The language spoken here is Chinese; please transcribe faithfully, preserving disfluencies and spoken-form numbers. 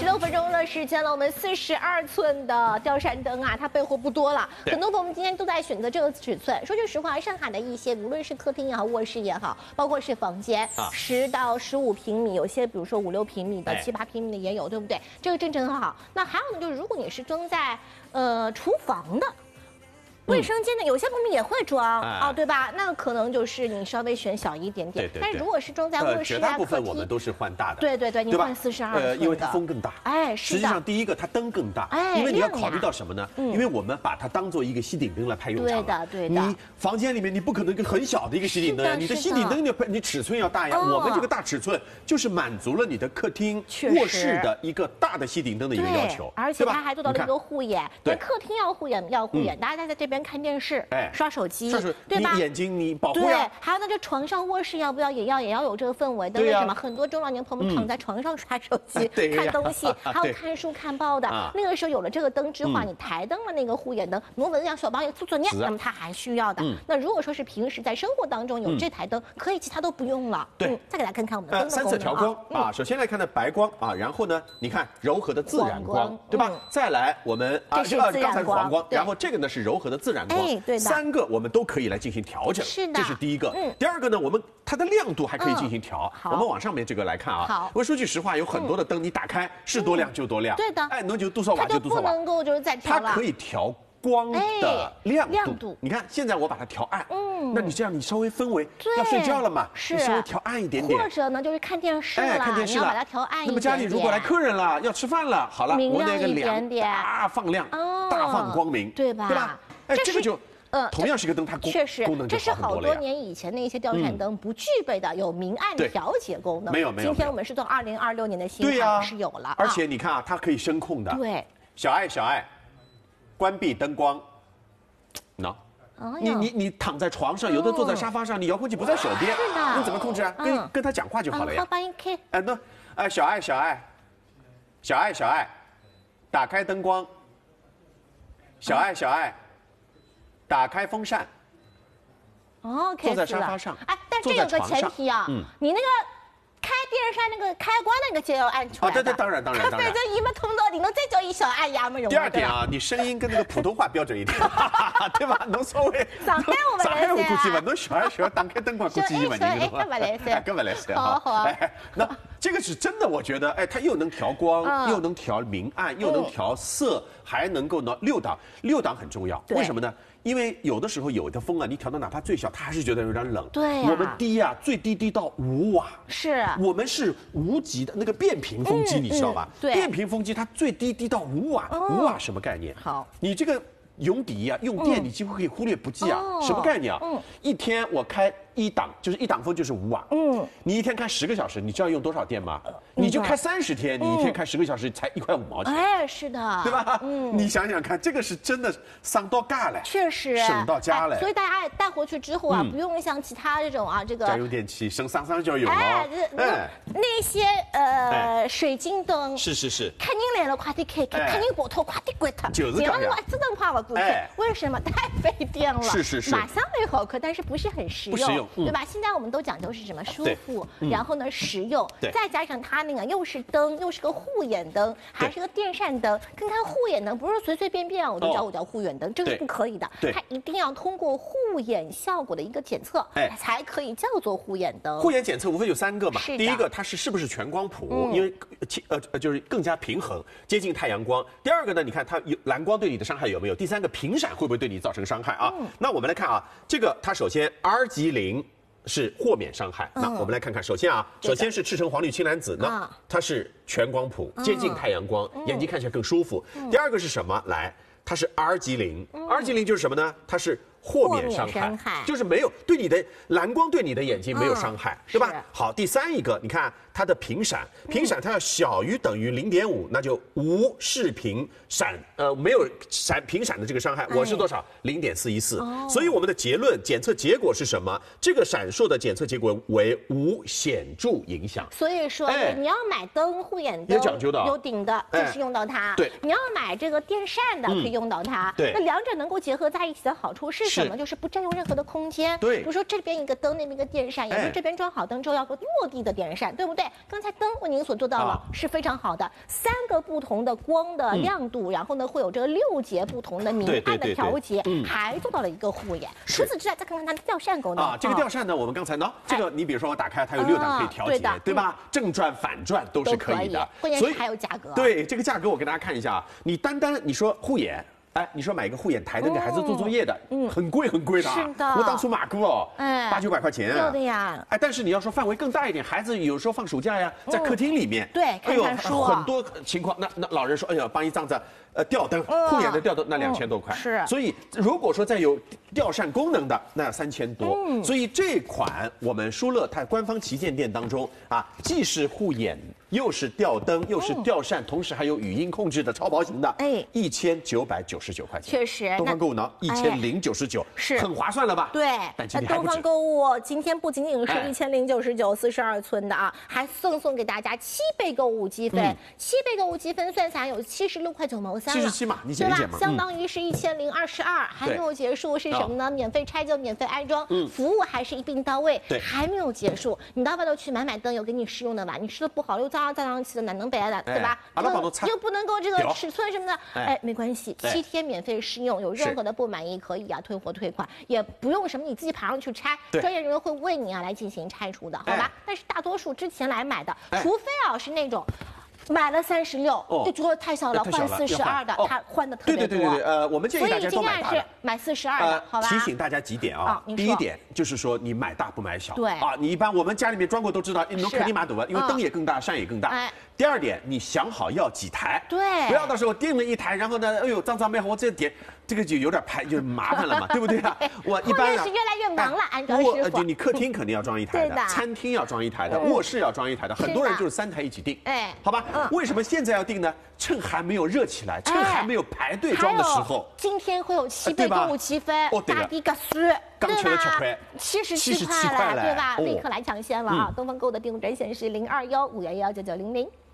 十六分钟的时间了，我们四十二寸的吊扇灯啊，它备货不多了。很多朋友们今天都在选择这个尺寸。说句实话，上海的一些无论是客厅也好，卧室也好，包括是房间，十、啊、到十五平米，有些比如说五六平米的、七八平米的也有，对不对？这个真正很好。那还有呢，就是如果你是装在呃厨房的。 卫生间的有些朋友也会装啊、哦，对吧？那可能就是你稍微选小一点点。对对。但是如果是装在卧室啊、 绝大部分我们都是换大的。 对对对，你换四十二寸的。呃， 因为它风更大。 哎，是的。 实际上，第一个它灯更大，哎，因为你要考虑到什么呢？因为我们把它当做一个吸顶灯来派用场。 对的对的。 你房间里面你不可能一个很小的一个吸顶灯，你的吸顶灯你你尺寸要大呀。我们这个大尺寸就是满足了你的客厅、卧室的一个大的吸顶灯的一个要求， 而且它还做到了一个护眼。对。客厅要护眼要护眼，大家在这边看电视。 哎，刷手机，对吧？ 你眼睛你保护呀。 对，还有那就床上卧室要不要也要也要有这个氛围的？为什么很多中老年朋友们躺在床上刷手机、看东西，还有看书看报的？那个时候有了这个灯之后，你台灯的那个护眼灯，挪文让小朋友做作业，那么它还需要的。那如果说是平时在生活当中有这台灯，可以其他都不用了。对，再给大家看看我们的灯的三色调光啊。首先来看呢白光啊，然后呢你看柔和的自然光，对吧？再来我们啊这个刚才黄光，然后这个呢是柔和的自然光， 对的。 三个我们都。 都可以来进行调整， 是的， 这是第一个。嗯，第二个呢，我们它的亮度还可以进行调。我们往上面这个来看啊。好，我说句实话，有很多的灯你打开是多亮就多亮。对的。哎，能就多少瓦就多少瓦。 它就不能够就是再调了。 它可以调光的亮度。亮度。你看现在我把它调暗。嗯。那你这样你稍微氛围要睡觉了嘛？是。你稍微调暗一点点。 或者呢，就是看电视了。 哎，看电视了。 你要把它调暗一点。 那么家里如果来客人了，要吃饭了，好了，我那个亮大放亮，大放光明， 对吧？ 对吧？哎，这个就。 呃，同样是个灯，它确实功能这是好多年以前那些吊扇灯不具备的，有明暗调节功能。 没有没有。 今天我们是从二零二六年的新款是有了， 而且你看啊，它可以声控的。对。小爱小爱，关闭灯光。喏。你你你躺在床上，有的坐在沙发上，你遥控器不在手边， 是的。 你怎么控制啊？跟跟他讲话就好了呀。 好，把你开。 哎，那哎，小爱小爱，小爱小爱，打开灯光。小爱小爱。 打开风扇， 哦， 坐在沙发上。 哎，但这有个前提啊，嗯，你那个开电扇那个开关那个键要按出来的。 啊，对对，当然当然当然。 否则一没通到，你能再叫一小按压吗？ 第二点啊，你声音跟那个普通话标准一点，对吧？能稍微。 上海我们来上海我估计吧，侬小爱小爱打开灯光估计一万人的话， 根本来噻， 根本来噻。 好好。 哎，那这个是真的，我觉得，哎，它又能调光，又能调明暗，又能调色，还能够呢六档，六档很重要。为什么呢？ 因为有的时候有的风啊，你调到哪怕最小，它还是觉得有点冷。 对、啊， 我们低呀、啊，最低低到五瓦。 是， 我们是无极的那个变频风机，嗯、你知道吧？嗯、对，变频风机它最低低到五瓦，五、哦、瓦什么概念？好，你这个用底啊，用电你几乎可以忽略不计啊，嗯、什么概念啊？嗯，一天我开一档，就是一档风就是五瓦。嗯，你一天开十个小时，你知道用多少电吗？呃、你就开三十天，你一天开十个小时才一块五毛钱。 哎，是的， 对吧？嗯，你想想看，这个是真的省到家了， 确实省到家了。 所以大家带回去之后啊，不用像其他这种啊，这个家用电器省上上就有了。 哎，那那些呃水晶灯， 是是是， 客人来了快点开开，客人下头快点关它， 就是这样。 我一只灯泡不过去，为什么？太费电了。 是是是， 马上会好看，但是不是很实用，不实用，对吧？现在我们都讲究是什么舒服，然后呢实用，再加上它那个又是灯，又是个护眼灯，还是个电扇灯。跟它护眼灯不是随随便便我就叫我叫护眼灯，这个不可以的，它一定要通过护眼效果的一个检测，才可以叫做护眼灯。 护眼检测无非有三个嘛，第一个它是是不是全光谱，因为呃呃就是更加平衡，接近太阳光。第二个呢，你看它有蓝光对你的伤害有没有？第三个频闪会不会对你造成伤害啊？那我们来看啊，这个它首先 R 级零。是豁免伤害。那我们来看看，首先啊，首先是赤橙黄绿青蓝紫，那它是全光谱，接近太阳光，眼睛看起来更舒服。第二个是什么？来，它是 R 级零 ，R 级零就是什么呢？它是豁免伤害，就是没有对你的蓝光对你的眼睛没有伤害，对吧？好，第三一个，你看它的频闪，频闪它要小于等于零点五，那就无视频闪，呃，没有闪频闪的这个伤害。我是多少？零点四一四。所以我们的结论检测结果是什么？这个闪烁的检测结果为无显著影响。 所以说，你要买灯护眼灯有讲究的， 有顶的，就是用到它。对，你要买这个电扇的，可以用到它。对，那两者能够结合在一起的好处是什么？就是不占用任何的空间。 对， 比如说这边一个灯，那边一个电扇，也不是这边装好灯之后要个落地的电扇，对不对？刚才灯为您所做到了，是非常好的，三个不同的光的亮度，然后呢会有这个六节不同的明暗的调节，还做到了一个护眼。除此之外，再看看它的吊扇功能啊，这个吊扇呢，我们刚才呢，这个你比如说我打开，它有六档可以调节，对吧？正转反转都是可以的， 所以还有价格。 对，这个价格我给大家看一下啊，你单单你说护眼。哎，你说买一个护眼台灯给孩子做作业的，嗯，很贵很贵的， 是的。 我当初买过哦，哎，八九百块钱啊，有的呀。 哎，但是你要说范围更大一点，孩子有时候放暑假呀，在客厅里面， 对，看看书， 很多情况，那那老人说，哎呀，帮一张子，呃，吊灯，护眼的吊灯，那两千多块， 是。 所以如果说再有吊扇功能的，那三千多。嗯。所以这款我们舒乐它官方旗舰店当中啊，既是护眼。又是吊灯，又是吊扇，同时还有语音控制的超薄型的，哎，一千九百九十九块钱， 确实， 东方购物呢一千零九十九，是很划算了吧？ 对， 但今天东方购物今天不仅仅是一千零九十九四十二寸的啊，还赠送给大家七倍购物积分，七倍购物积分算下来有七十六块九毛三了， 七十七嘛，你减一减嘛， 相当于是一千零二十二，还没有结束是什么呢？免费拆旧，免费安装，服务还是一并到位， 对， 还没有结束，你到外头去买买灯，有给你试用的吧？你吃的不好又脏。脏脏气的哪能白的，对吧？又不能够这个尺寸什么的，哎，没关系，七天免费试用，有任何的不满意可以啊退货退款，也不用什么你自己爬上去拆，专业人员会为你啊来进行拆除的，好吧？但是大多数之前来买的，除非啊是那种。买了三十六，就觉得太小了，换四十二的，他换的特别多。 对对对对对，呃，我们建议大家都买大的。 所以今天是买四十二的，好吧？ 提醒大家几点啊？第一点就是说你买大不买小。 对啊，你一般我们家里面装过都知道，你能肯定买懂了，因为灯也更大，扇也更大。第二点，你想好要几台， 对， 不要到时候订了一台，然后呢，哎呦脏脏没好，我这点这个就有点排就麻烦了嘛，对不对啊？我一般是越来越忙了，安装师傅。 就你客厅肯定要装一台的，餐厅要装一台的，卧室要装一台的，很多人就是三台一起订，哎，好吧？为什么现在要订呢？趁还没有热起来，趁还没有排队装的时候， 今天会有七倍购物积分，打底个数， 刚缺了七块， 七十七块了，对吧？立刻来抢先了啊！东方购物的订户专线是零二幺五幺幺九九零零。